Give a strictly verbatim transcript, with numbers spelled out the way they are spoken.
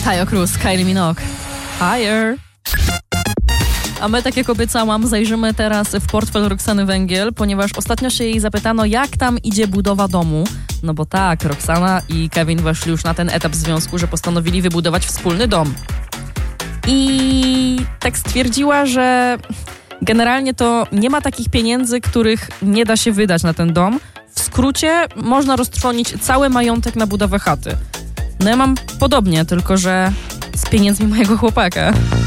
Taio Cruz, Kylie Minogue. Higher. A my, tak jak obiecałam, zajrzymy teraz w portfel Roxany Węgiel, ponieważ ostatnio się jej zapytano, jak tam idzie budowa domu. No bo tak, Roxana i Kevin weszli już na ten etap związku, że postanowili wybudować wspólny dom. I tak stwierdziła, że generalnie to nie ma takich pieniędzy, których nie da się wydać na ten dom. W skrócie można roztrwonić cały majątek na budowę chaty. No ja mam podobnie, tylko że z pieniędzmi mojego chłopaka.